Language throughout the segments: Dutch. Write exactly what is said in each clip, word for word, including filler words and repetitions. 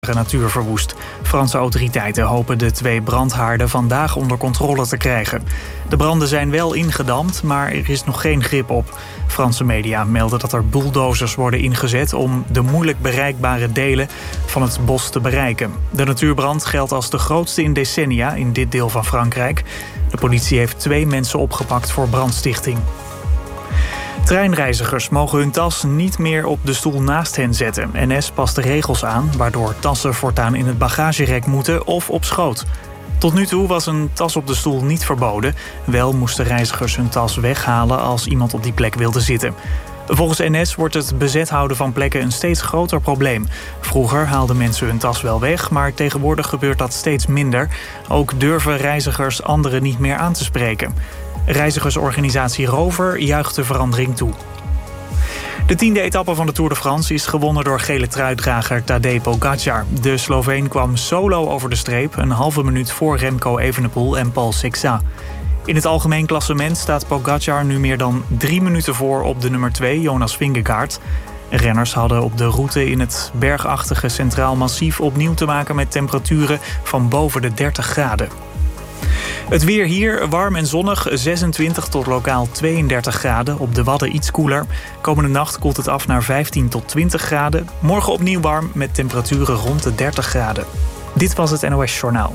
natuur verwoest. Franse autoriteiten hopen de twee brandhaarden vandaag onder controle te krijgen. De branden zijn wel ingedamd, maar er is nog geen grip op. Franse media melden dat er bulldozers worden ingezet om de moeilijk bereikbare delen van het bos te bereiken. De natuurbrand geldt als de grootste in decennia in dit deel van Frankrijk. De politie heeft twee mensen opgepakt voor brandstichting. Treinreizigers mogen hun tas niet meer op de stoel naast hen zetten. N S past de regels aan, waardoor tassen voortaan in het bagagerek moeten of op schoot. Tot nu toe was een tas op de stoel niet verboden. Wel moesten reizigers hun tas weghalen als iemand op die plek wilde zitten. Volgens N S wordt het bezet houden van plekken een steeds groter probleem. Vroeger haalden mensen hun tas wel weg, maar tegenwoordig gebeurt dat steeds minder. Ook durven reizigers anderen niet meer aan te spreken. Reizigersorganisatie Rover juicht de verandering toe. De tiende etappe van de Tour de France is gewonnen door gele truidrager Tadej Pogačar. De Sloveen kwam solo over de streep, een halve minuut voor Remco Evenepoel en Paul Sixat. In het algemeen klassement staat Pogačar nu meer dan drie minuten voor op de nummer twee, Jonas Vingegaard. Renners hadden op de route in het bergachtige Centraal Massief opnieuw te maken met temperaturen van boven de dertig graden. Het weer hier, warm en zonnig, zesentwintig tot lokaal tweeëndertig graden. Op de Wadden iets koeler. Komende nacht koelt het af naar vijftien tot twintig graden. Morgen opnieuw warm met temperaturen rond de dertig graden. Dit was het N O S Journaal.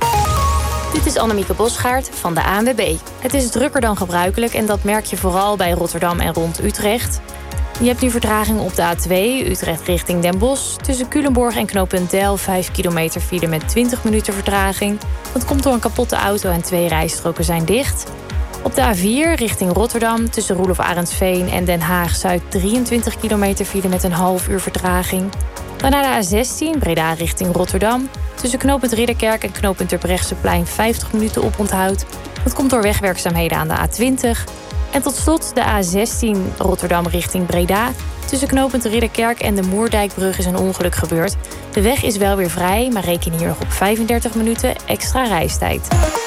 Dit is Annemieke Bosgaard van de A N W B. Het is drukker dan gebruikelijk en dat merk je vooral bij Rotterdam en rond Utrecht. Je hebt nu vertraging op de A twee, Utrecht richting Den Bosch. Tussen Culemborg en knooppunt Deil vijf kilometer file met twintig minuten vertraging. Dat komt door een kapotte auto en twee rijstroken zijn dicht. Op de A vier richting Rotterdam tussen Roelof Arendsveen en Den Haag-Zuid drieëntwintig kilometer file met een half uur vertraging. Daarna de A zestien, Breda richting Rotterdam. Tussen knooppunt Ridderkerk en knooppunt Terbrechtseplein vijftig minuten oponthoud. Dat komt door wegwerkzaamheden aan de A twintig. En tot slot de A zestien Rotterdam richting Breda. Tussen knooppunt Ridderkerk en de Moerdijkbrug is een ongeluk gebeurd. De weg is wel weer vrij, maar reken hier nog op vijfendertig minuten extra reistijd.